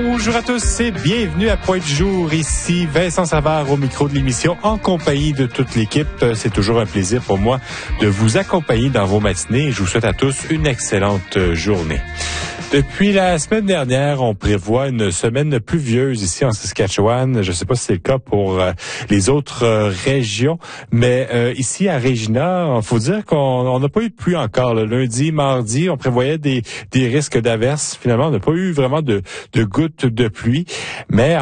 Bonjour à tous et bienvenue à Point du jour. Ici Vincent Savard au micro de l'émission en compagnie de toute l'équipe. C'est toujours un plaisir pour moi de vous accompagner dans vos matinées et je vous souhaite à tous une excellente journée. Depuis la semaine dernière, on prévoit une semaine pluvieuse ici en Saskatchewan. Je ne sais pas si c'est le cas pour les autres régions, mais ici à Regina, il faut dire qu'on n'a pas eu de pluie encore. Le lundi, mardi, on prévoyait des risques d'averses. Finalement, on n'a pas eu vraiment de gouttes de pluie, mais